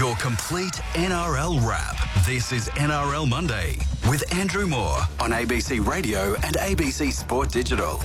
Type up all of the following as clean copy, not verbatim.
Your complete NRL wrap. This is NRL Monday with Andrew Moore on ABC Radio and ABC Sport Digital.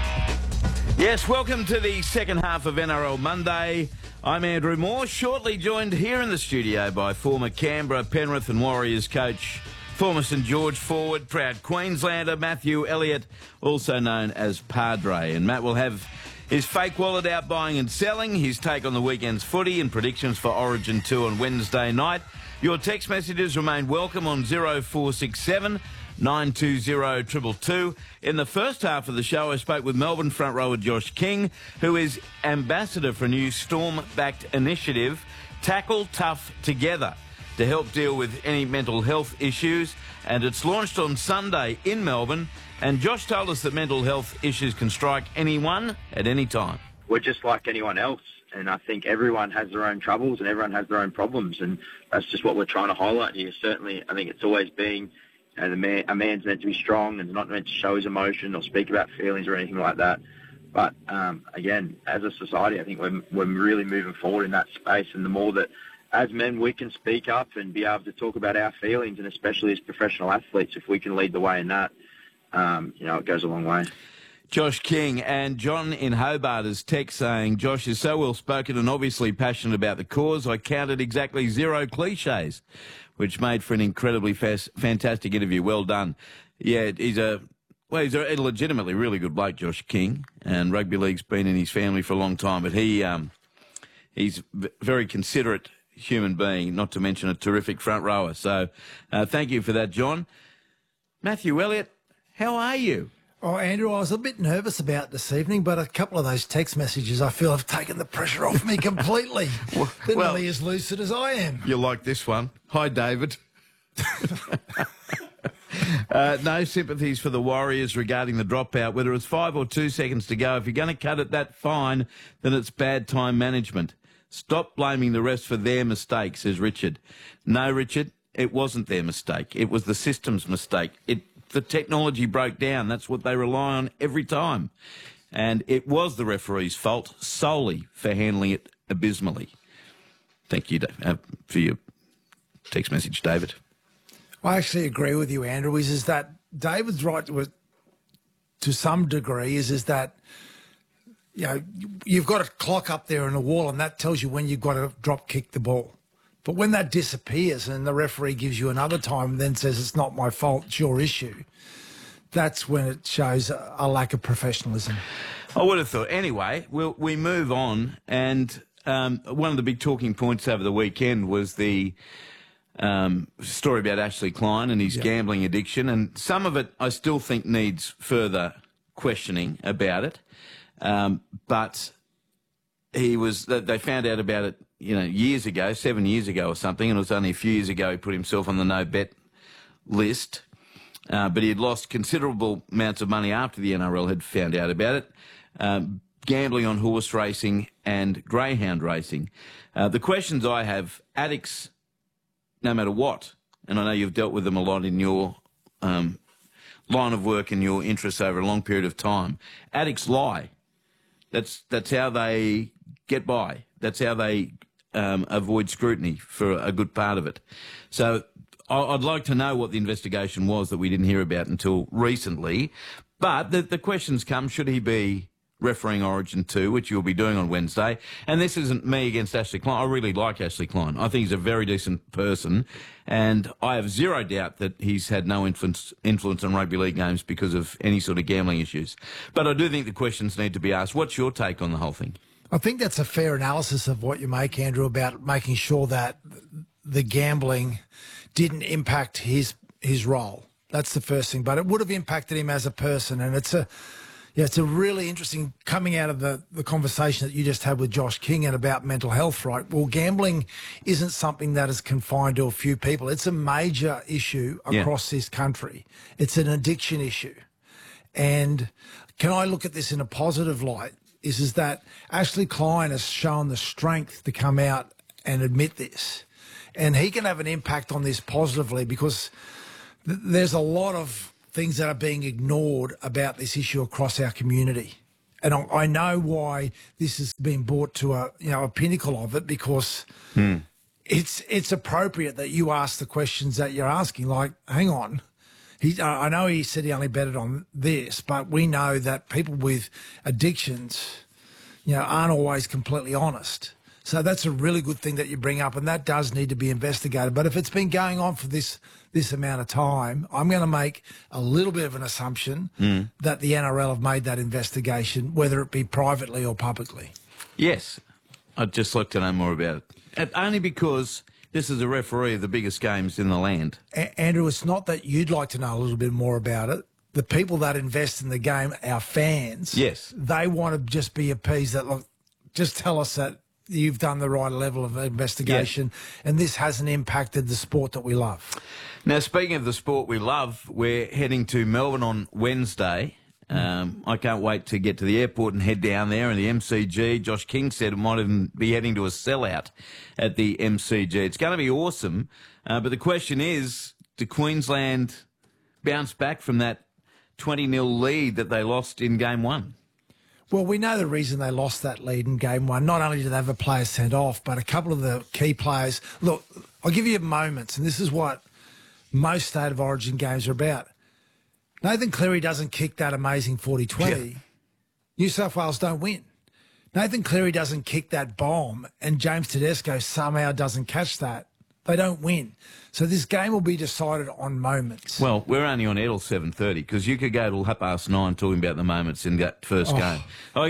Yes, welcome to the second half of NRL Monday. I'm Andrew Moore, shortly joined here in the studio by former Canberra, Penrith and Warriors coach, former St George forward, proud Queenslander Matthew Elliott, also known as Padre. And Matt will have his fake wallet out buying and selling, his take on the weekend's footy and predictions for Origin 2 on Wednesday night. Your text messages remain welcome on 0467 920 222. In the first half of the show, I spoke with Melbourne front rower Josh King, who is ambassador for a new Storm-backed initiative, Tackle Tough Together, to help deal with any mental health issues. And it's launched on Sunday in Melbourne. And Josh told us that mental health issues can strike anyone at any time. We're just like anyone else. And I think everyone has their own troubles and everyone has their own problems. And that's just what we're trying to highlight here. Certainly, I think it's always been, a man's meant to be strong and not meant to show his emotion or speak about feelings or anything like that. But again, as a society, I think we're really moving forward in that space. And the more that, as men, we can speak up and be able to talk about our feelings, and especially as professional athletes, if we can lead the way in that, it goes a long way. Josh King. And John in Hobart is text saying, Josh is so well-spoken and obviously passionate about the cause. I counted exactly 0 cliches, which made for an incredibly fantastic interview. Well done. Yeah, he's a legitimately really good bloke, Josh King, and rugby league's been in his family for a long time, but he's a very considerate human being, not to mention a terrific front rower. So thank you for that, John. Matthew Elliott, how are you? Oh, Andrew, I was a bit nervous about this evening, but a couple of those text messages I feel have taken the pressure off me completely. They're nearly as lucid as I am. You like this one. Hi, David. No sympathies for the Warriors regarding the dropout. Whether it's 5 or 2 seconds to go, if you're going to cut it that fine, then it's bad time management. Stop blaming the refs for their mistake, says Richard. No, Richard, it wasn't their mistake. It was the system's mistake. The technology broke down. That's what they rely on every time. And it was the referee's fault solely for handling it abysmally. Thank you for your text message, David. I actually agree with you, Andrew, is that David's right to some degree is that, you've got a clock up there on the wall and that tells you when you've got to drop kick the ball. But when that disappears and the referee gives you another time and then says it's not my fault, it's your issue, that's when it shows a lack of professionalism. I would have thought. Anyway, we move on. And one of the big talking points over the weekend was the story about Ashley Klein and his gambling addiction. And some of it I still think needs further questioning about it. But they found out about it, years ago, 7 years ago or something, and it was only a few years ago he put himself on the no-bet list. But he had lost considerable amounts of money after the NRL had found out about it, gambling on horse racing and greyhound racing. The questions I have, addicts, no matter what, and I know you've dealt with them a lot in your line of work and your interests over a long period of time, addicts lie. That's how they get by. That's how they avoid scrutiny for a good part of it. So I'd like to know what the investigation was that we didn't hear about until recently. But the questions come, should he be refereeing Origin 2, which you'll be doing on Wednesday? And this isn't me against Ashley Klein. I really like Ashley Klein. I think he's a very decent person. And I have zero doubt that he's had no influence on rugby league games because of any sort of gambling issues. But I do think the questions need to be asked. What's your take on the whole thing? I think that's a fair analysis of what you make, Andrew, about making sure that the gambling didn't impact his role. That's the first thing. But it would have impacted him as a person. And it's a really interesting coming out of the conversation that you just had with Josh King and about mental health, right? Well, gambling isn't something that is confined to a few people. It's a major issue across this country. It's an addiction issue. And can I look at this in a positive light? Is that Ashley Klein has shown the strength to come out and admit this. And he can have an impact on this positively because there's a lot of things that are being ignored about this issue across our community. And I know why this has been brought to a pinnacle of it because it's appropriate that you ask the questions that you're asking. Like, hang on. I know he said he only betted on this, but we know that people with addictions, aren't always completely honest. So that's a really good thing that you bring up, and that does need to be investigated. But if it's been going on for this amount of time, I'm going to make a little bit of an assumption that the NRL have made that investigation, whether it be privately or publicly. Yes. I'd just like to know more about it. Only because this is a referee of the biggest games in the land. Andrew, it's not that you'd like to know a little bit more about it. The people that invest in the game, our fans, yes, they want to just be appeased that, look, just tell us that you've done the right level of investigation, and this hasn't impacted the sport that we love. Now, speaking of the sport we love, we're heading to Melbourne on Wednesday. I can't wait to get to the airport and head down there. And the MCG, Josh King said it might even be heading to a sellout at the MCG. It's going to be awesome. But the question is, do Queensland bounce back from that 20-0 lead that they lost in Game 1? Well, we know the reason they lost that lead in Game 1. Not only did they have a player sent off, but a couple of the key players. Look, I'll give you moments, and this is what most State of Origin games are about. Nathan Cleary doesn't kick that amazing 40-20. Yeah. New South Wales don't win. Nathan Cleary doesn't kick that bomb, and James Tedesco somehow doesn't catch that. They don't win. So this game will be decided on moments. Well, we're only on Edel 7:30 because you could go till 9:30 talking about the moments in that first game.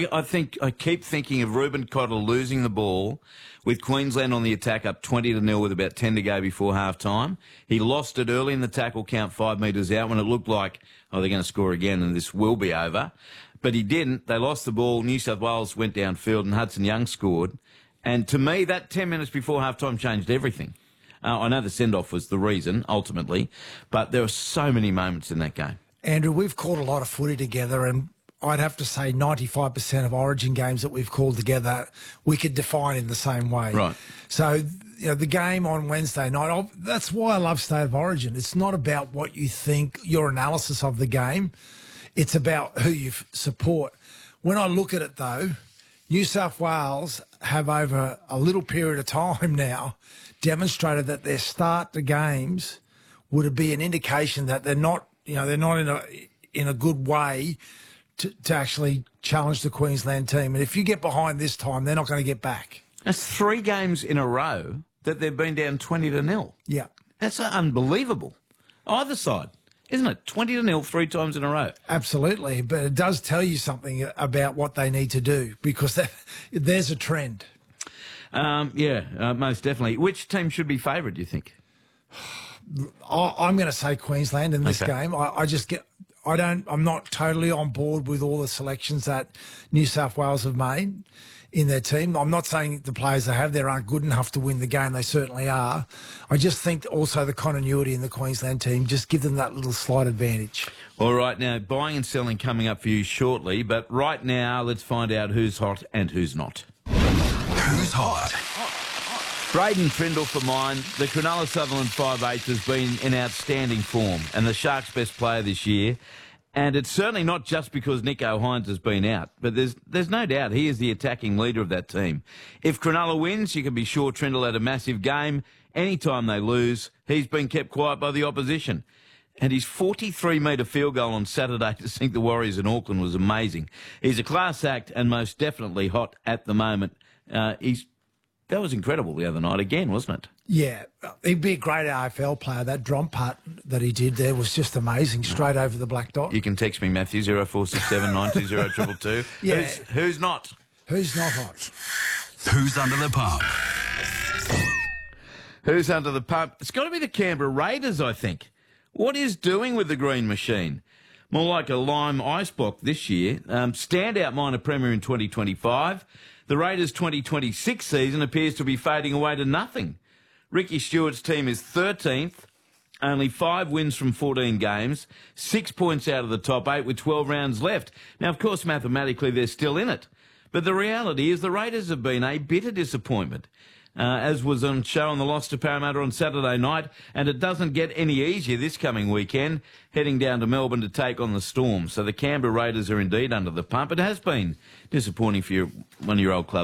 I keep thinking of Ruben Cotter losing the ball with Queensland on the attack up 20-0 with about 10 to go before half-time. He lost it early in the tackle count 5 metres out when it looked like, they're going to score again and this will be over. But he didn't. They lost the ball. New South Wales went downfield and Hudson Young scored. And to me, that 10 minutes before half-time changed everything. I know the send-off was the reason, ultimately, but there were so many moments in that game. Andrew, we've called a lot of footy together, and I'd have to say 95% of Origin games that we've called together, we could define in the same way. Right. So, the game on Wednesday night, that's why I love State of Origin. It's not about what you think, your analysis of the game. It's about who you support. When I look at it, though, New South Wales have, over a little period of time now, demonstrated that their start to games would be an indication that they're not in a good way to actually challenge the Queensland team. And if you get behind this time, they're not going to get back. That's 3 games in a row that they've been down 20-0. Yeah. That's unbelievable. Either side, isn't it? 20-0 3 times in a row. Absolutely. But it does tell you something about what they need to do, because there's a trend. Most definitely. Which team should be favoured, do you think? I'm going to say Queensland in this game. I'm not totally on board with all the selections that New South Wales have made in their team. I'm not saying the players they have there aren't good enough to win the game. They certainly are. I just think also the continuity in the Queensland team just give them that little slight advantage. All right, now, buying and selling coming up for you shortly, but right now let's find out who's hot and who's not. Who's hot? Braden Trindle for mine. The Cronulla Sutherland 5'8" has been in outstanding form and the Sharks' best player this year. And it's certainly not just because Nico Hines has been out, but there's no doubt he is the attacking leader of that team. If Cronulla wins, you can be sure Trindle had a massive game. Anytime they lose, he's been kept quiet by the opposition. And his 43-metre field goal on Saturday to sink the Warriors in Auckland was amazing. He's a class act and most definitely hot at the moment. That was incredible the other night again, wasn't it? Yeah, he'd be a great AFL player. That drop putt that he did there was just amazing, straight over the black dot. You can text me, Matthew, 0467 920 222. Yeah. Who's not? Who's not hot? Who's under the pump? Who's under the pump? It's got to be the Canberra Raiders, I think. What is doing with the green machine? More like a lime ice block this year. Standout minor premier in 2025. The Raiders' 2026 season appears to be fading away to nothing. Ricky Stewart's team is 13th, only 5 wins from 14 games, 6 points out of the top 8 with 12 rounds left. Now, of course, mathematically they're still in it. But the reality is the Raiders have been a bitter disappointment, as was on show on the loss to Parramatta on Saturday night, and it doesn't get any easier this coming weekend, heading down to Melbourne to take on the Storm. So the Canberra Raiders are indeed under the pump. It has been disappointing for one of your old clubs.